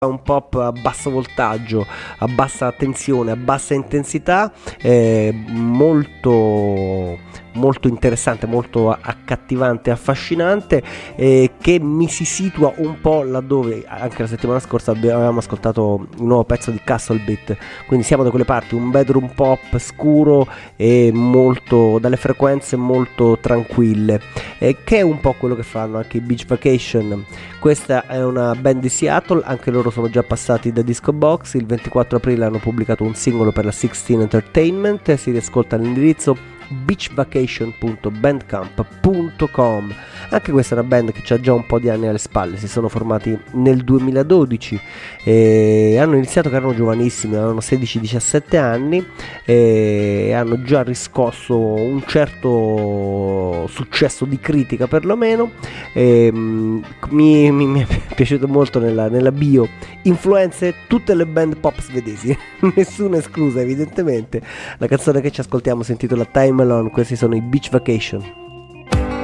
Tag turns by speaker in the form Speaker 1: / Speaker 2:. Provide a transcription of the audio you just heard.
Speaker 1: un pop a basso voltaggio, a bassa tensione, a bassa intensità, molto interessante, molto accattivante, affascinante, che mi si situa un po' laddove anche la settimana scorsa avevamo ascoltato un nuovo pezzo di Castle Beat, quindi siamo da quelle parti, un bedroom pop scuro e molto dalle frequenze molto tranquille, che è un po' quello che fanno anche i Beach Vacation. Questa è una band di Seattle, anche loro sono già passati da Disco Box. Il 24 aprile hanno pubblicato un singolo per la 16 Entertainment, si riascolta all'indirizzo beachvacation.bandcamp.com. Anche questa è una band che ha già un po' di anni alle spalle, si sono formati nel 2012 e hanno iniziato che erano giovanissimi, avevano 16-17 anni e hanno già riscosso un certo successo di critica perlomeno. Mi è piaciuto molto nella bio influenze tutte le band pop svedesi nessuna esclusa evidentemente. La canzone che ci ascoltiamo si intitola Time Alone, questi sono i Beach Vacation.